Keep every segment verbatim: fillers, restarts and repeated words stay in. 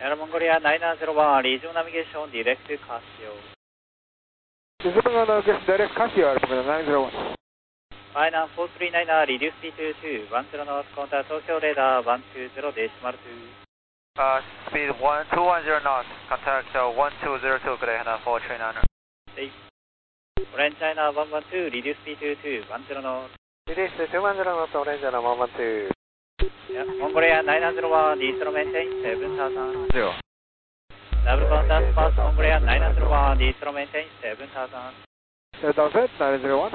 Air Mongolia nine nine zero one, regional navigation, direct to Casio. Regional navigation, direct Casio, Air Mongolia nine zero one. Final four three nine, reduce speed to two, one zero north, contact Tokyo radar one two zero decimal two. Uh, speed one two one zero knots, contact uh, one two zero two, good day, Hana four three nine. Orange China one one two, reduce speed to two, one zero north. Reduce to two one zero knots, Orange China one one two. Yeah, Mongolia nine nine zero one, distro maintain seven thousand. Zero. Double contact pass Mongolia nine nine zero one, distro maintain seven thousand. Delta set nine zero one.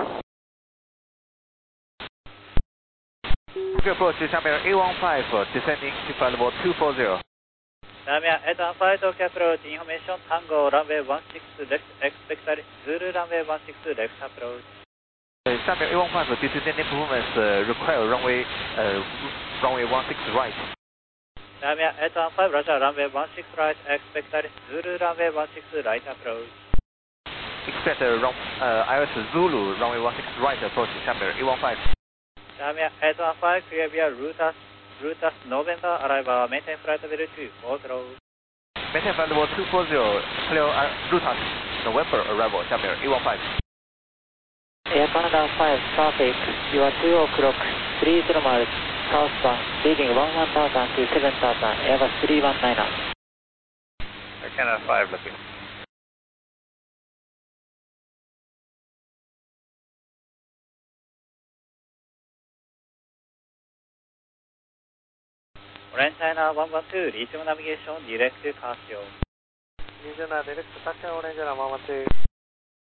Approach to Channel eight one five, descending to flight level two four zero. Damia eight one five, Tokyo approach, information, Tango, runway one six left, expect Zulu runway one six left approach. Channel eight one five, due to landing performance, uh, require runway, uh, runway one six right. Damia eight one five, Roger, runway one six right, expect Zulu runway one six right approach. Expect uh, run, uh, I O S Zulu, runway one six right, approach Channel eight one five. Damia eight one five, clear via Rutas, Rutas November, arrival, maintain flight level two four zero. Maintain flight level two four zero, clear uh, Rutas November, arrival, Channel eight one five. Air Canada five, traffic, you are two o'clock, three zero miles, southbound, leaving one one thousand to seven thousand, Airbus three one nine. Air Canada five, looking. Orange China one one two, regional navigation, direct to Casio. Regional direct to Casio, Orange China one one two.